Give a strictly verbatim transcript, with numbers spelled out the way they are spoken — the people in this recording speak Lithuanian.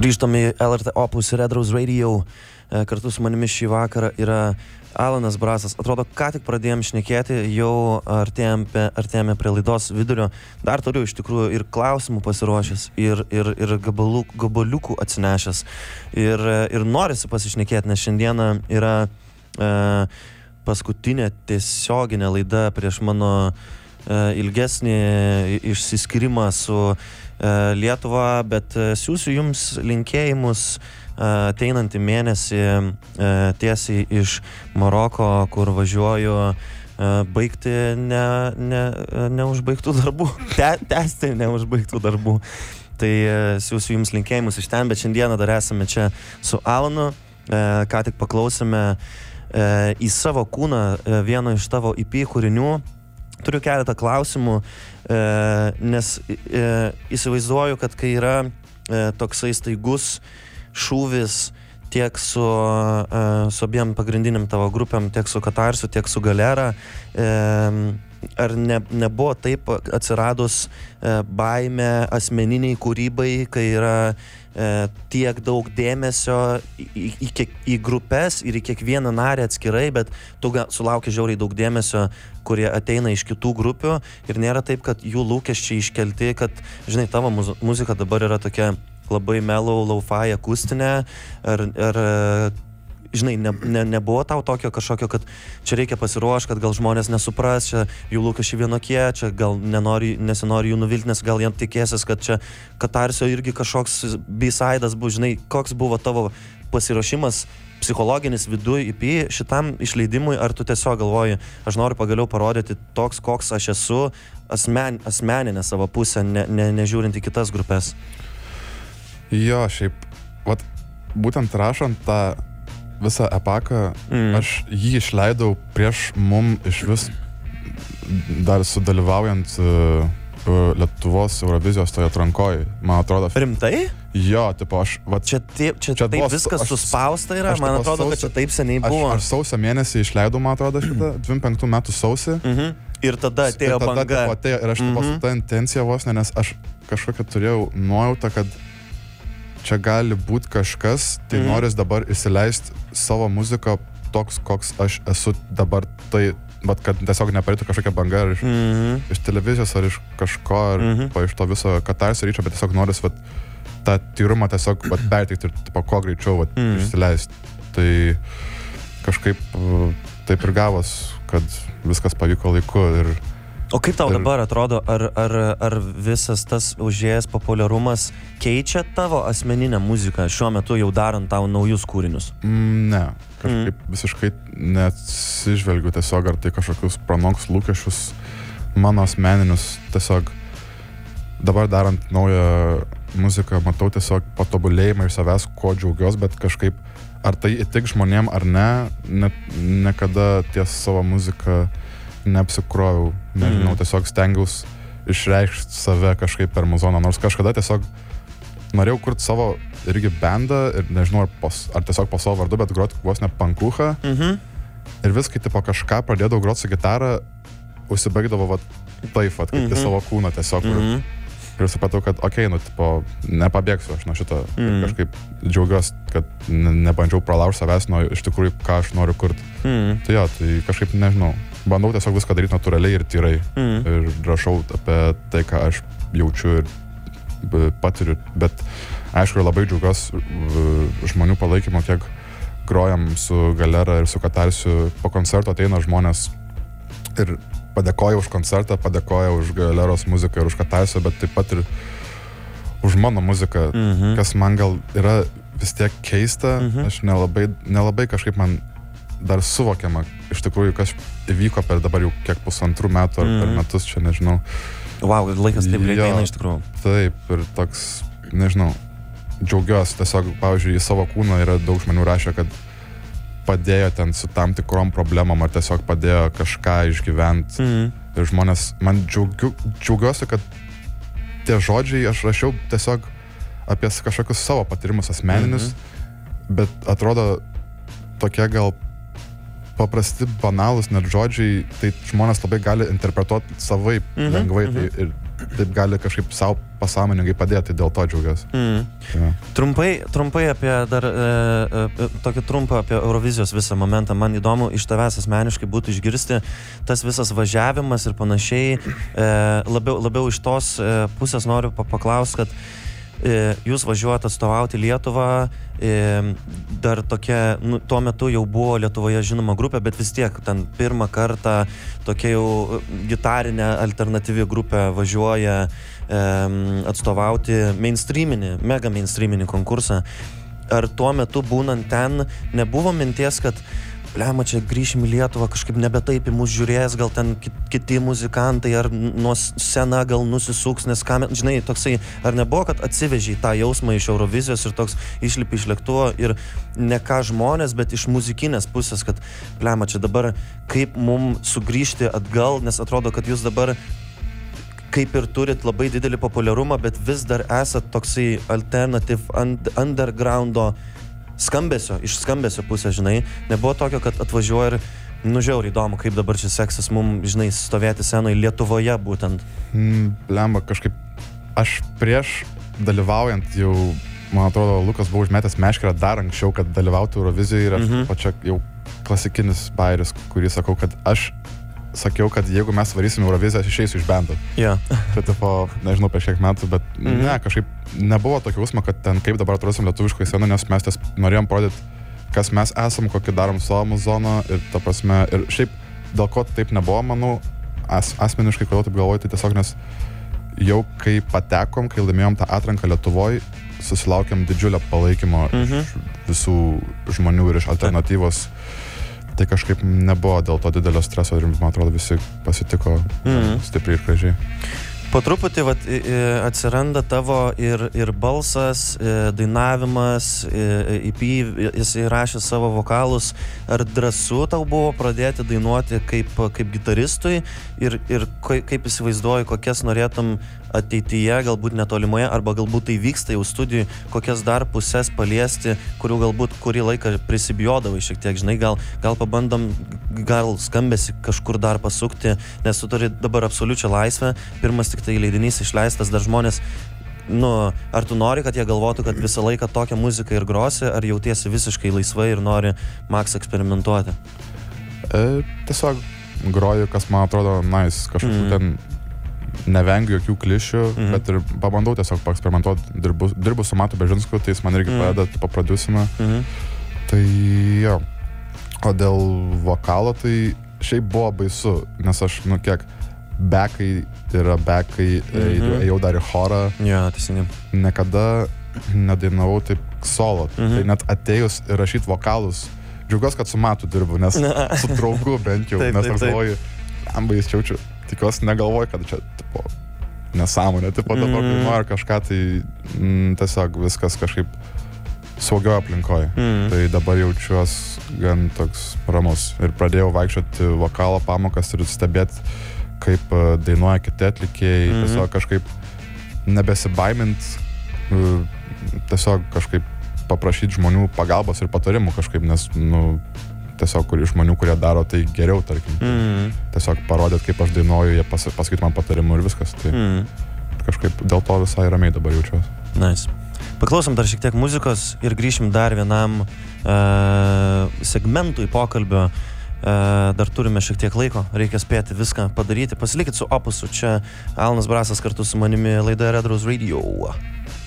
Grįžtame į L R T Opus Red Rose Radio. Kartu su manimi šį vakarą yra Alanas Brasas. Atrodo, ką tik pradėjom šnekėti, jau artėjame, artėjame prie laidos vidurio. Dar turiu iš tikrųjų ir klausimų pasiruošęs, ir, ir, ir gabalų, gabaliukų atsinešęs. Ir, ir norisi pasišnekėti, nes šiandieną yra e, paskutinė tiesioginė laida prieš mano e, ilgesnį išsiskyrimą su e, Lietuva, bet e, siūsiu jums linkėjimus ateinantį mėnesį tiesiai iš Maroko, kur važiuoju baigti ne, ne, neužbaigtų darbų, Te, tęsti neužbaigtų darbų. Tai siūsiu jums linkėjimus iš ten, bet šiandieną dar esame čia su Alanu. Ką tik paklausėme Į savo kūną vieno iš tavo E P kūrinių. Turiu keletą klausimų, nes įsivaizduoju, kad kai yra toksai staigus šūvis tiek su, uh, su abiem pagrindiniam tavo grupėm, tiek su Katarsiu, tiek su Galera. Um, ar ne, nebuvo taip atsiradus uh, baimė asmeniniai kūrybai, kai yra uh, tiek daug dėmesio į, į, į, į grupės ir į kiekvieną narį atskirai, bet tu sulauki žiauriai daug dėmesio, kurie ateina iš kitų grupių ir nėra taip, kad jų lūkesčiai iškelti, kad, žinai, tavo muz- muzika dabar yra tokia labai mellow, lo-fi, akustinė, ar, ar žinai, ne, ne, nebuvo tau tokio kažkokio, kad čia reikia pasiruošti, kad gal žmonės nesupras, čia jų lūkesčiai vienokie, čia gal nenori, nesinori jų nuvilti, nes gal jiem tikėsis, kad čia Katarsio irgi kažkoks B-sidas bus, žinai, koks buvo tavo pasiruošimas psichologinis viduj E P šitam išleidimui, ar tu tiesiog galvoji, aš noriu pagaliau parodyti toks, koks aš esu, asmen, asmeninę savo pusę, ne, ne, nežiūrint į kitas grupės. Jo, šiaip, vat, būtent rašant tą visą epaką, mm. aš jį išleidau prieš mum iš vis dar sudalyvaujant uh, Lietuvos Eurovizijos toje atrankoje, man atrodo. Rimtai? Jo, tipo, aš, vat, čia taip, čia čia taip buvo, viskas aš, suspausta yra, man atrodo, sausio, kad čia taip seniai buvo. Aš, aš sausio mėnesį išleidau, man atrodo, šitą dvidešimt penktų metų sausį. Mm-hmm. Ir tada atėjo ir tada, banga. Tipo, atėjo, ir aš mm-hmm. tipo, su ta intencija vos, ne, nes aš kažkokią turėjau nuojautą, kad čia gali būti kažkas, tai mm. noris dabar įsileisti savo muziką toks, koks aš esu dabar, tai, bet kad tiesiog neparėtų kažkokia banga iš, mm. iš televizijos ar iš kažko, ar mm-hmm. pa, iš to viso Katarsio ryčio, bet tiesiog noris vat, tą tyrumą tiesiog perteikti ir tipo, kuo greičiau vat, mm. išsileisti. Tai kažkaip taip ir gavos, kad viskas pavyko laiku. Ir o kaip tau ir... dabar atrodo, ar, ar, ar visas tas užėjęs populiarumas keičia tavo asmeninę muziką šiuo metu jau darant tau naujus kūrinius? Mm, ne, kažkaip mm. visiškai neatsižvelgiu tiesiog, ar tai kažkokius pranoks lūkesčius mano asmeninius. Tiesiog dabar darant naują muziką matau tiesiog patobulėjimą iš savęs, ko džiaugiuos, bet kažkaip ar tai įtik žmonėm ar ne, ne niekada ties savo muziką neapsikroviau, nežinau, mm. tiesiog stengiausi išreikšti save kažkaip per muzoną, nors kažkada tiesiog norėjau kurti savo irgi bandą ir nežinau, ar, pos, ar tiesiog po savo vardu, bet groti vos ne pankuchą mm-hmm. ir viskai tipo kažką pradėdavau groti su gitarą, užsibaigdavo vat taip, vat, kaip mm-hmm. į savo kūną tiesiog. Mm-hmm. Ir supratau, kad okei, okay, nu, tipo, nepabėgsiu aš nuo šito. Mm. Kažkaip džiaugiuosi, kad ne, nebandžiau pralaužti savęs nuo iš tikrųjų, ką aš noriu kurti. Mm. Tai jo, tai kažkaip nežinau. Bandau tiesiog viską daryti natūraliai ir tyrai. Mm. Ir rašau apie tai, ką aš jaučiu ir patiriu. Bet aišku, labai džiaugiuosi žmonių palaikymo, kiek grojam su Galera ir su Katarsiu. Po koncerto ateina žmonės ir padėkoja už koncertą, padėkoja už Galeros muziką ir už Katarsio, bet taip pat ir už mano muziką, mm-hmm. kas man gal yra vis tiek keista. Mm-hmm. Aš nelabai, nelabai kažkaip man dar suvokiama iš tikrųjų, kas įvyko per dabar jau kiek pusantrų metų ar mm-hmm. per metus, čia nežinau. Vau, wow, laikas taip greitai eina iš tikrųjų. Taip, ir toks, nežinau, džiaugiuosi, tiesiog, pavyzdžiui, į savo kūną yra daug žmonių rašę, kad padėjo ten su tam tikrom problemom ar tiesiog padėjo kažką išgyventi. Mm. Ir žmonės, man džiaugiu, džiaugiuosi, kad tie žodžiai aš rašiau tiesiog apie kažkokius savo patyrimus asmeninius, mm-hmm. bet atrodo tokie gal paprasti, banalūs net žodžiai, tai žmonės labai gali interpretuoti savaip, mm-hmm. lengvai. Mm-hmm. Tai, ir taip gali kažkaip savo pasąmoningai padėti, dėl to džiaugiuosi. Mm. Ja. Trumpai, trumpai apie dar, e, e, tokį trumpą apie Eurovizijos visą momentą. Man įdomu iš tavęs asmeniškai būtų išgirsti tas visas važiavimas ir panašiai. E, labiau, labiau iš tos e, pusės noriu paklausti, kad e, jūs važiuojate atstovauti Lietuvą, e, dar tokia, nu, tuo metu jau buvo Lietuvoje žinoma grupė, bet vis tiek ten pirmą kartą tokia jau gitarinė alternatyvi grupė važiuoja e, atstovauti mainstreaminį, mega mainstreaminį konkursą. Ar tuo metu būnant ten nebuvo minties, kad blema, čia grįšim į Lietuvą, kažkaip nebe taip į mus žiūrės, gal ten kiti muzikantai, ar nuo scena gal nusisuks, nes ką, žinai, toksai, ar nebuvo, kad atsivežė tą jausmą iš Eurovizijos ir toks išlipi iš lėktuvo ir ne ką žmonės, bet iš muzikinės pusės, kad blema, čia dabar kaip mum sugrįžti atgal, nes atrodo, kad jūs dabar kaip ir turit labai didelį populiarumą, bet vis dar esat toksai alternative und, undergroundo skambesio, iš skambesio pusės, žinai, nebuvo tokio, kad atvažiuoja ir nu žiauriai įdomu, kaip dabar čia seksis mum, žinai, stovėti scenoje Lietuvoje būtent. Mm, lemba, kažkaip aš prieš dalyvaujant jau, man atrodo, Lukas buvo užmetęs meškerę dar anksčiau, kad dalyvautų Eurovizijoje ir aš mm-hmm. pačia jau klasikinis bairis, kurį sakau, kad aš sakiau, kad jeigu mes varysim Euroviziją, aš išeisiu iš bendo. Yeah. Tai tipo, nežinau, prieš kiek metų, bet mm-hmm. ne, kažkaip nebuvo tokio jausmo, kad ten kaip dabar atrodysim lietuviškai sceną, nes mes ties norėjom parodyti, kas mes esam, kokį darom savo muzoną ir ta prasme, ir šiaip dėl ko taip nebuvo, manau, as, asmeniškai, kodėl taip galvoju, tai tiesiog, nes jau kai patekom, kai laimėjom tą atranką Lietuvoje, susilaukėm didžiulio palaikymo mm-hmm. iš visų žmonių ir iš alternatyvos. Tai kažkaip nebuvo dėl to didelio streso ir, man atrodo, visi pasitiko mm. stipriai ir gražiai. Po truputį vat, atsiranda tavo ir, ir balsas, dainavimas, E P, jis įrašė savo vokalus. Ar drąsu tau buvo pradėti dainuoti kaip, kaip gitaristui ir, ir kaip įsivaizduoji, kokias norėtum ateityje, galbūt netolimoje, arba galbūt tai vyksta jau studijų, kokias dar pusės paliesti, kurių galbūt kurį laiką prisibijodavai šiek tiek, žinai, gal, gal pabandom, gal skambesi kažkur dar pasukti, nes tu turi dabar absoliučią laisvę, pirmas tik tai leidinys išleistas, dar žmonės, nu, ar tu nori, kad jie galvotų, kad visą laiką tokią muziką ir grosi, ar jautiesi visiškai laisvai ir nori maks eksperimentuoti? E, tiesiog groju, kas man atrodo nice, kažkokiu mm. ten nevengiu jokių klišių, mm-hmm. bet ir pabandau tiesiog paeksperimentuoti, dirbu, dirbu su Matu Bežinsku, tai jis man irgi mm-hmm. padeda, tipo, prodiusina. Mm-hmm. Tai jo. O dėl vokalo, tai šiaip buvo baisu, nes aš, nu kiek, bekai yra bekai, mm-hmm. ėjau dar į chorą. Ja, teisingai. Niekada nedainavau taip solo. Mm-hmm. Tai net atėjus ir rašyti vokalus, džiaugiuosi, kad su Matu dirbu, nes su draugu bent jau, taip, nes aš galvoju, amba jis čiaučiu. Tikiuosi negalvoju, kad čia, tipo, nesąmonė, tipo, dabar mm. kai noriu kažką, tai mm, tiesiog viskas kažkaip saugioje aplinkoje. Mm. Tai dabar jaučiuosi gan toks ramus. Ir pradėjau vaikščioti vokalo pamokas ir stebėti, kaip uh, dainuoja kiti atlikėjai, mm. tiesiog kažkaip nebesibaimint, uh, tiesiog kažkaip paprašyti žmonių pagalbos ir patarimų kažkaip, nes, nu, tiesiog kur, žmonių, kurie daro tai geriau, tarkim. Mm. Tiesiog parodėt, kaip aš dainuoju, jie pas, pasakyt man patarimų ir viskas. Tai mm. kažkaip dėl to visai ramiai dabar jaučiuosi. Nice. Paklausom dar šiek tiek muzikos ir grįšim dar vienam uh, segmentui pokalbio. Uh, dar turime šiek tiek laiko, reikia spėti viską padaryti. Pasilikit su Opusu, čia Alanas Brasas kartu su manimi laidoje Red Rose Radio.